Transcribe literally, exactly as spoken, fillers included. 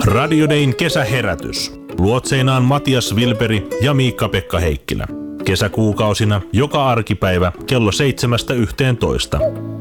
Radio Dayn kesäherätys. Luotseinaan Matias Vilperi ja Miikka-Pekka Heikkilä. Kesäkuukausina joka arkipäivä kello seitsemästä yhteentoista.